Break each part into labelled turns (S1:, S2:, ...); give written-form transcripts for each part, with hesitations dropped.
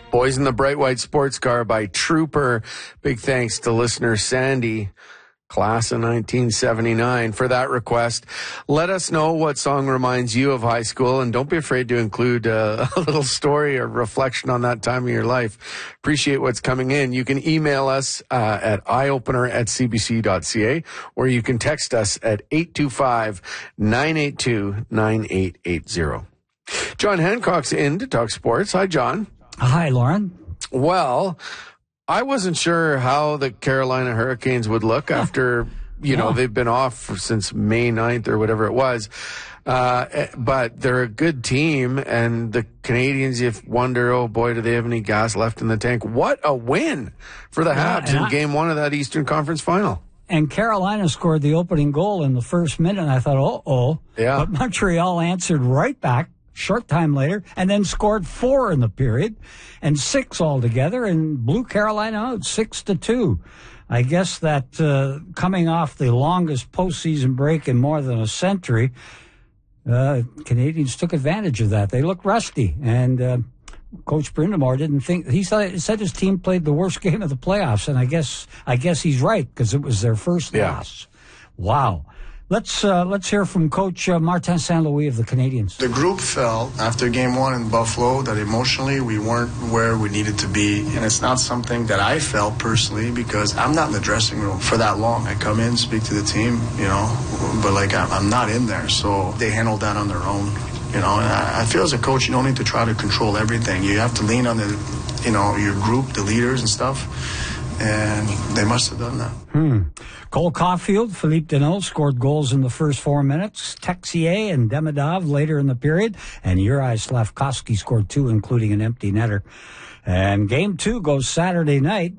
S1: Boys in the Bright White Sports Car by Trooper. Big thanks to listener Sandy, class of 1979, for that request. Let us know what song reminds you of high school, and don't be afraid to include a little story or reflection on that time of your life. Appreciate what's coming in. You can email us at eyeopener@cbc.ca, or you can text us at 825-982-9880. John Hancock's in to talk sports. Hi, John.
S2: Hi, Lauren.
S1: Well, I wasn't sure how the Carolina Hurricanes would look after, they've been off since May 9th or whatever it was. But they're a good team, and the Canadians, you wonder, oh boy, do they have any gas left in the tank? What a win for the Habs in Game 1 of that Eastern Conference Final.
S2: And Carolina scored the opening goal in the first minute, and I thought, uh-oh. Yeah. But Montreal answered right back short time later, and then scored 4 in the period and 6 altogether, and blew Carolina out 6-2. I guess that coming off the longest postseason break in more than a century, Canadians took advantage of that. They looked rusty, and Coach Brind'Amour didn't think. He said his team played the worst game of the playoffs, and I guess he's right, because it was their first loss. Wow. Let's hear from Coach Martin St. Louis of the Canadiens.
S3: The group felt after Game 1 in Buffalo that emotionally we weren't where we needed to be, and it's not something that I felt personally, because I'm not in the dressing room for that long. I come in, speak to the team, but I'm not in there, so they handled that on their own. And I feel as a coach, you don't need to try to control everything. You have to lean on your group, the leaders and stuff. And they must have done that.
S2: Cole Caulfield, Philippe Deneau scored goals in the first 4 minutes. Texier and Demidov later in the period. And Juraj Slafkovsky scored 2, including an empty netter. And Game 2 goes Saturday night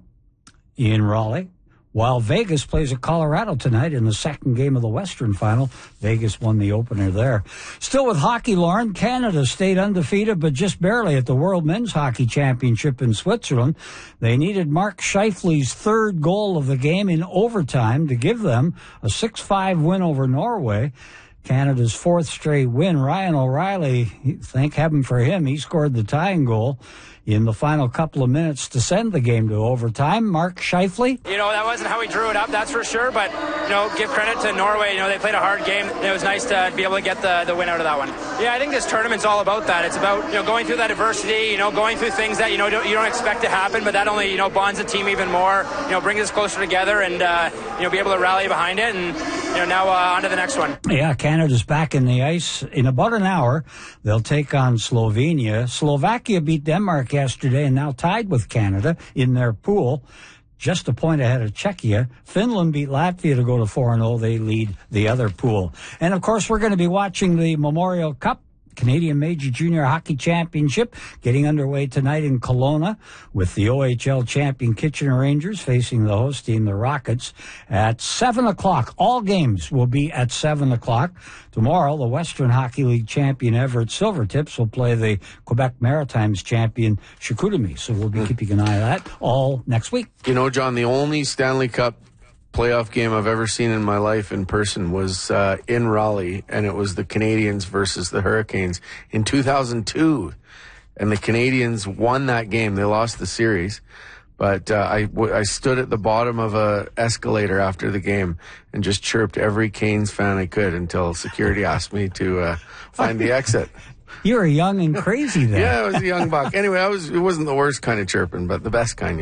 S2: in Raleigh, while Vegas plays at Colorado tonight in the second game of the Western Final. Vegas won the opener there. Still with hockey, Lauren, Canada stayed undefeated, but just barely at the World Men's Hockey Championship in Switzerland. They needed Mark Scheifele's third goal of the game in overtime to give them a 6-5 win over Norway. Canada's 4th straight win. Ryan O'Reilly, thank heaven for him, he scored the tying goal in the final couple of minutes to send the game to overtime. Mark Scheifele?
S4: That wasn't how we drew it up, that's for sure, but, give credit to Norway. They played a hard game. It was nice to be able to get the win out of that one. Yeah, I think this tournament's all about that. It's about, going through that adversity, going through things that, you don't expect to happen, but that only, bonds the team even more, brings us closer together and, be able to rally behind it, and, now on to the next one.
S2: Yeah, Canada's back in the ice. In about an hour, they'll take on Slovenia. Slovakia beat Denmark yesterday and now tied with Canada in their pool, just a point ahead of Czechia. Finland beat Latvia to go to 4-0. They lead the other pool. And, of course, we're going to be watching the Memorial Cup, Canadian Major Junior Hockey Championship, getting underway tonight in Kelowna with the OHL champion Kitchener Rangers facing the host team, the Rockets, at 7 o'clock. All games will be at 7 o'clock. Tomorrow, the Western Hockey League champion Everett Silvertips will play the Quebec Maritimes champion Chicoutimi. So we'll be keeping an eye on that all next week.
S1: John, the only Stanley Cup playoff game I've ever seen in my life in person was in Raleigh, and it was the Canadians versus the Hurricanes in 2002. And the Canadians won that game. They lost the series. But I stood at the bottom of a escalator after the game and just chirped every Canes fan I could until security asked me to find the exit.
S2: You were young and crazy then.
S1: Yeah, I was a young buck. Anyway, it wasn't the worst kind of chirping, but the best kind,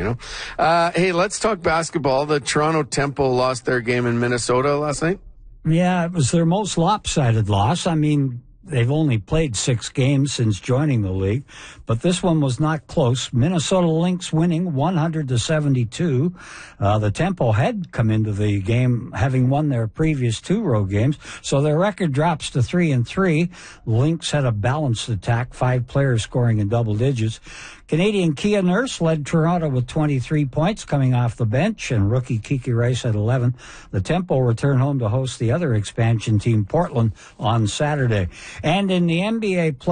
S1: Hey, let's talk basketball. The Toronto Temple lost their game in Minnesota last night.
S2: Yeah, it was their most lopsided loss. I mean, they've only played 6 games since joining the league, but this one was not close. Minnesota Lynx winning 100-72. The Tempo had come into the game having won their previous 2 road games, so their record drops to 3-3. Lynx had a balanced attack, 5 players scoring in double digits. Canadian Kia Nurse led Toronto with 23 points coming off the bench, and rookie Kiki Rice had 11. The Tempo return home to host the other expansion team, Portland, on Saturday. And in the NBA play